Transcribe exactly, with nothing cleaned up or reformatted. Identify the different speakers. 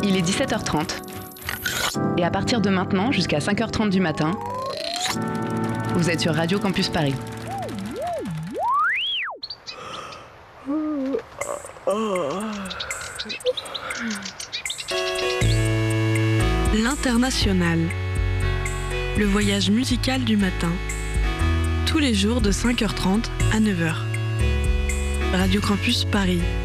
Speaker 1: Il est dix-sept heures trente. Et à partir de maintenant, jusqu'à cinq heures trente du matin, vous êtes sur Radio Campus Paris.
Speaker 2: L'International. Le voyage musical du matin. Tous les jours de cinq heures trente à neuf heures. Radio Campus Paris.